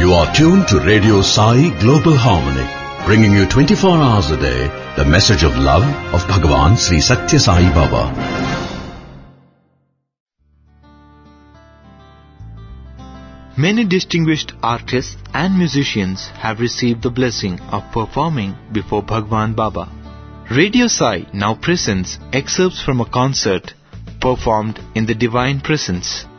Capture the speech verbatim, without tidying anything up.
You are tuned to Radio Sai Global Harmony, bringing you twenty-four hours a day the message of love of Bhagavan Sri Satya Sai Baba. Many distinguished artists and musicians have received the blessing of performing before Bhagwan Baba. Radio Sai now presents excerpts from a concert performed in the Divine Presence.